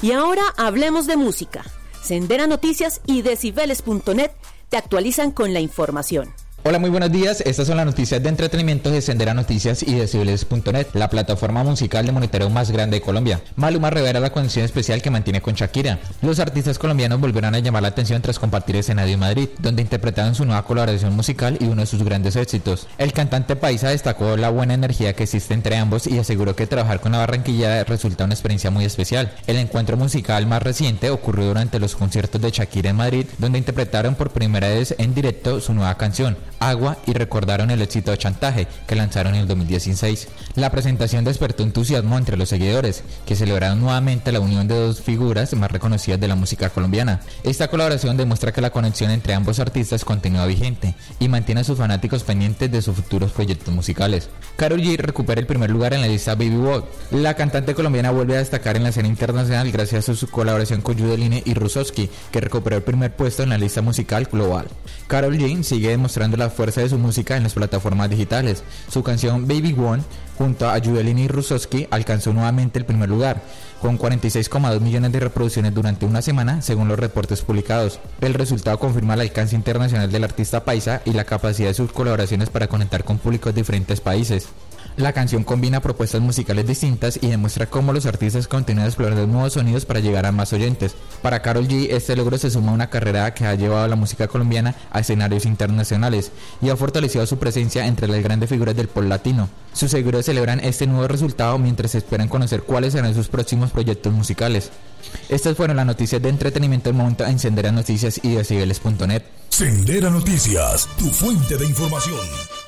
Y ahora hablemos de música. Sendera Noticias y Decibeles.net te actualizan con la información. Hola, muy buenos días. Estas son las noticias de entretenimiento de Sendera Noticias y Decibeles.net, la plataforma musical de monitoreo más grande de Colombia. Maluma revela la conexión especial que mantiene con Shakira. Los artistas colombianos volverán a llamar la atención tras compartir escenario en Madrid, donde interpretaron su nueva colaboración musical y uno de sus grandes éxitos. El cantante paisa destacó la buena energía que existe entre ambos y aseguró que trabajar con la Barranquilla resulta una experiencia muy especial. El encuentro musical más reciente ocurrió durante los conciertos de Shakira en Madrid, donde interpretaron por primera vez en directo su nueva canción, Agua, y recordaron el éxito de Chantaje que lanzaron en el 2016. La presentación despertó entusiasmo entre los seguidores, que celebraron nuevamente la unión de dos figuras más reconocidas de la música colombiana. Esta colaboración demuestra que la conexión entre ambos artistas continúa vigente y mantiene a sus fanáticos pendientes de sus futuros proyectos musicales. Karol G recupera el primer lugar en la lista Baby Walk. La cantante colombiana vuelve a destacar en la escena internacional gracias a su colaboración con Yudeline y Rusovsky, que recuperó el primer puesto en la lista musical global. Karol G sigue demostrando la fuerza de su música en las plataformas digitales. Su canción Baby One junto a Yudeline y Rusovsky alcanzó nuevamente el primer lugar, con 46,2 millones de reproducciones durante una semana, según los reportes publicados. El resultado confirma el alcance internacional del artista paisa y la capacidad de sus colaboraciones para conectar con públicos de diferentes países. La canción combina propuestas musicales distintas y demuestra cómo los artistas continúan explorando nuevos sonidos para llegar a más oyentes. Para Karol G, este logro se suma a una carrera que ha llevado a la música colombiana a escenarios internacionales y ha fortalecido su presencia entre las grandes figuras del pop latino. Sus seguidores celebran este nuevo resultado mientras esperan conocer cuáles serán sus próximos proyectos musicales. Estas fueron las noticias de entretenimiento del momento en Sendera Noticias y Decibeles.net. Sendera Noticias, tu fuente de información.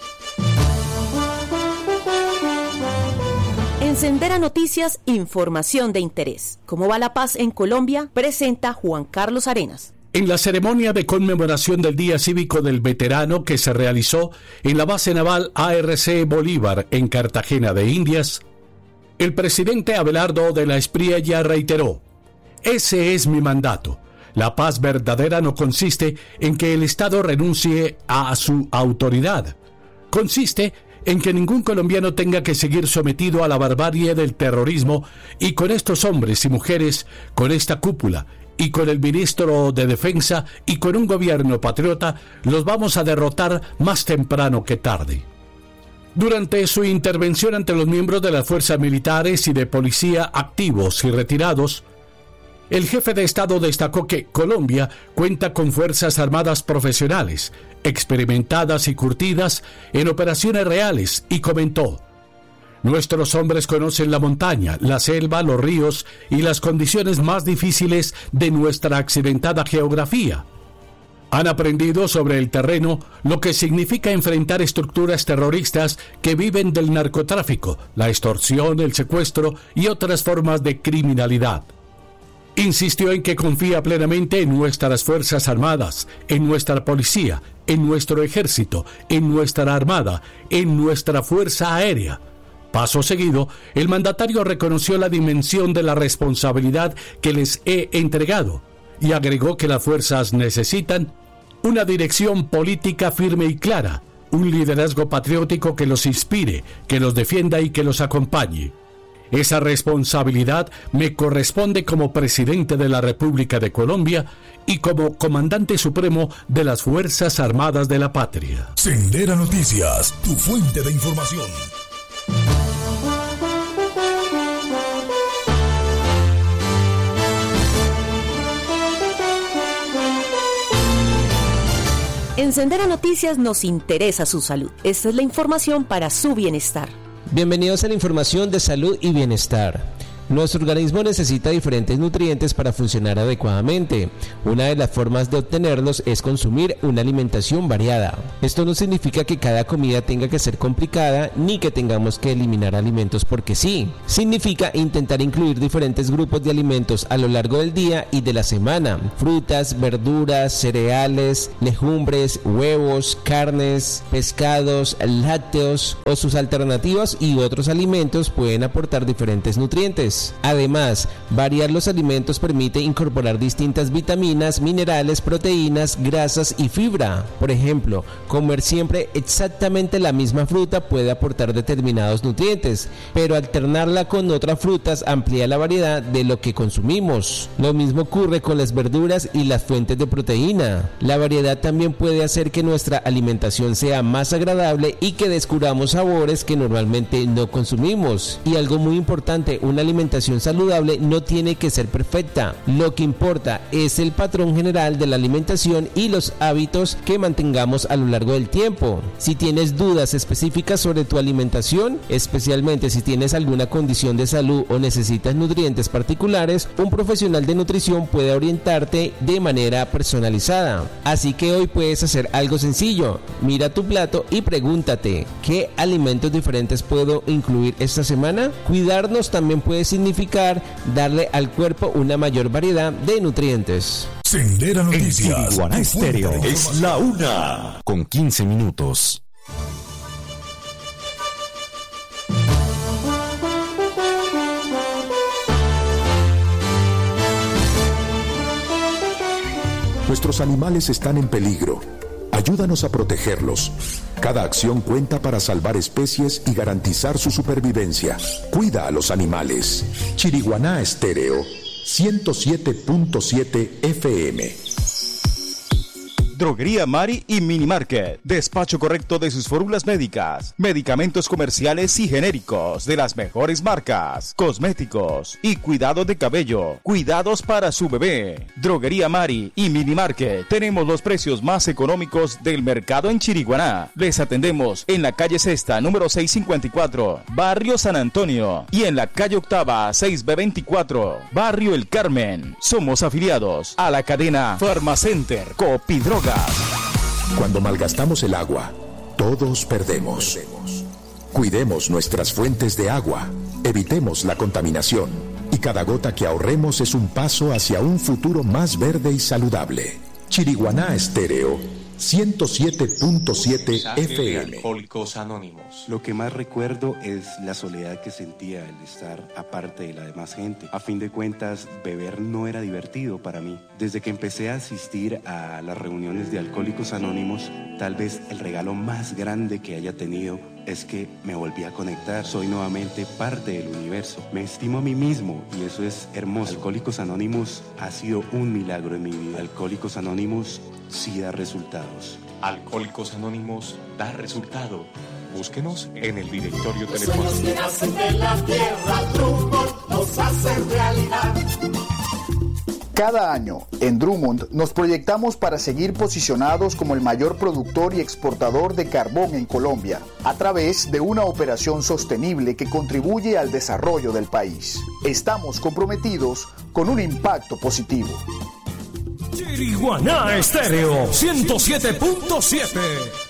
En Sendera Noticias, información de interés. ¿Cómo va la paz en Colombia? Presenta Juan Carlos Arenas. En la ceremonia de conmemoración del Día Cívico del Veterano que se realizó en la base naval ARC Bolívar en Cartagena de Indias, el presidente Abelardo de la Espriella reiteró: ese es mi mandato. La paz verdadera no consiste en que el Estado renuncie a su autoridad. Consiste en que ningún colombiano tenga que seguir sometido a la barbarie del terrorismo, y con estos hombres y mujeres, con esta cúpula y con el ministro de Defensa y con un gobierno patriota, los vamos a derrotar más temprano que tarde. Durante su intervención ante los miembros de las fuerzas militares y de policía activos y retirados, el jefe de Estado destacó que Colombia cuenta con fuerzas armadas profesionales, experimentadas y curtidas en operaciones reales, y comentó: nuestros hombres conocen la montaña, la selva, los ríos y las condiciones más difíciles de nuestra accidentada geografía. Han aprendido sobre el terreno lo que significa enfrentar estructuras terroristas que viven del narcotráfico, la extorsión, el secuestro y otras formas de criminalidad. Insistió en que confía plenamente en nuestras Fuerzas Armadas, en nuestra policía, en nuestro ejército, en nuestra armada, en nuestra fuerza aérea. Paso seguido, el mandatario reconoció la dimensión de la responsabilidad que les he entregado y agregó que las fuerzas necesitan una dirección política firme y clara, un liderazgo patriótico que los inspire, que los defienda y que los acompañe. Esa responsabilidad me corresponde como presidente de la República de Colombia y como comandante supremo de las Fuerzas Armadas de la Patria. Sendera Noticias, tu fuente de información. En Sendera Noticias nos interesa su salud. Esta es la información para su bienestar. Bienvenidos a la información de salud y bienestar. Nuestro organismo necesita diferentes nutrientes para funcionar adecuadamente. Una de las formas de obtenerlos es consumir una alimentación variada. Esto no significa que cada comida tenga que ser complicada ni que tengamos que eliminar alimentos porque sí. Significa intentar incluir diferentes grupos de alimentos a lo largo del día y de la semana. Frutas, verduras, cereales, legumbres, huevos, carnes, pescados, lácteos o sus alternativas y otros alimentos pueden aportar diferentes nutrientes. nutrientes. Además, variar los alimentos permite incorporar distintas vitaminas, minerales, proteínas, grasas y fibra. Por ejemplo, comer siempre exactamente la misma fruta puede aportar determinados nutrientes, pero alternarla con otras frutas amplía la variedad de lo que consumimos. Lo mismo ocurre con las verduras y las fuentes de proteína. La variedad también puede hacer que nuestra alimentación sea más agradable y que descubramos sabores que normalmente no consumimos. Y algo muy importante, una alimentación saludable no tiene que ser perfecta. Lo que importa es el patrón general de la alimentación y los hábitos que mantengamos a lo largo del tiempo. Si tienes dudas específicas sobre tu alimentación, especialmente si tienes alguna condición de salud o necesitas nutrientes particulares, un profesional de nutrición puede orientarte de manera personalizada. Así que hoy puedes hacer algo sencillo. Mira tu plato y pregúntate, ¿qué alimentos diferentes puedo incluir esta semana? Cuidarnos también puede significar darle al cuerpo una mayor variedad de nutrientes. Sendera Noticias. En Chiriguaná Estéreo es la 1:15. Nuestros animales están en peligro. Ayúdanos a protegerlos. Cada acción cuenta para salvar especies y garantizar su supervivencia. Cuida a los animales. Chiriguaná Estéreo, 107.7 FM. Droguería Mari y Mini Market. Despacho correcto de sus fórmulas médicas, medicamentos comerciales y genéricos de las mejores marcas, cosméticos y cuidado de cabello, cuidados para su bebé. Droguería Mari y Mini Market. Tenemos los precios más económicos del mercado en Chiriguaná. Les atendemos en la calle Sexta, número 654, Barrio San Antonio, y en la calle Octava, 6B24, Barrio El Carmen. Somos afiliados a la cadena Farmacenter Copidroga. Cuando malgastamos el agua, todos perdemos. Cuidemos nuestras fuentes de agua, evitemos la contaminación, y cada gota que ahorremos es un paso hacia un futuro más verde y saludable. Chiriguaná Estéreo, 107.7 FM. Alcohólicos Anónimos. Lo que más recuerdo es la soledad que sentía al estar aparte de la demás gente. A fin de cuentas, beber no era divertido para mí. Desde que empecé a asistir a las reuniones de Alcohólicos Anónimos, tal vez el regalo más grande que haya tenido es que me volví a conectar. Soy nuevamente parte del universo. Me estimo a mí mismo y eso es hermoso. Alcohólicos Anónimos ha sido un milagro en mi vida. Alcohólicos Anónimos sí da resultados. Alcohólicos Anónimos da resultado. Búsquenos en el directorio telefónico. Los sueños que nacen de la tierra, Drummond los hace realidad. Cada año, en Drummond, nos proyectamos para seguir posicionados como el mayor productor y exportador de carbón en Colombia, a través de una operación sostenible que contribuye al desarrollo del país. Estamos comprometidos con un impacto positivo. Chiriguaná Estéreo, 107.7.